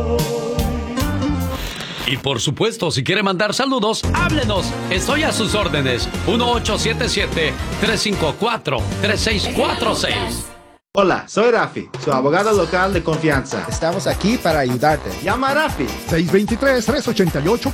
Y por supuesto, si quiere mandar saludos, háblenos. Estoy a sus órdenes. 1877-354-3646. Hola, soy Rafi, su abogado local de confianza. Estamos aquí para ayudarte. Llama a Rafi. 623-388